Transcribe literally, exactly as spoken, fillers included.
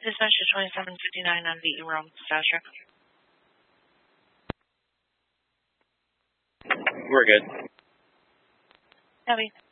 Dispatch to twenty-seven fifty-nine on Beaton Road, Sasha. We're good. Heavy.